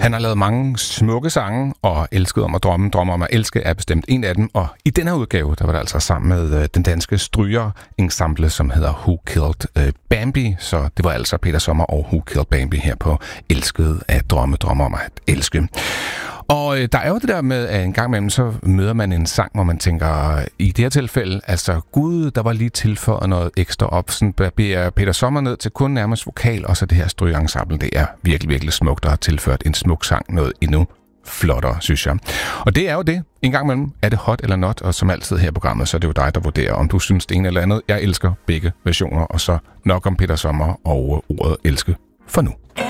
Han har lavet mange smukke sange, og Elsket om at drømme, drømmer om at elske er bestemt en af dem. Og i denne udgave, der var det altså sammen med den danske stryger-ensemble, som hedder Who Killed Bambi. Så det var altså Peter Sommer og Who Killed Bambi her på Elsket at drømme, drømmer om at elske. Og der er jo det der med, at en gang imellem, så møder man en sang, hvor man tænker, i det her tilfælde, altså gud, der var lige tilføjet noget ekstra op. Sådan bliver Peter Sommer ned til kun nærmest vokal, og så det her strygeensemble, det er virkelig, virkelig smukt, og har tilført en smuk sang noget endnu flottere, synes jeg. Og det er jo det. En gang imellem er det hot eller not, og som altid her i programmet, så er det jo dig, der vurderer, om du synes det ene eller andet. Jeg elsker begge versioner, og så nok om Peter Sommer og ordet elske for nu.